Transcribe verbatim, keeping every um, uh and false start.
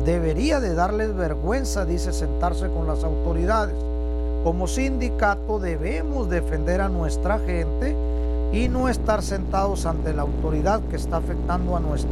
debería de darles vergüenza, dice, sentarse con las autoridades. Como sindicato debemos defender a nuestra gente y no estar sentados ante la autoridad que está afectando a nuestra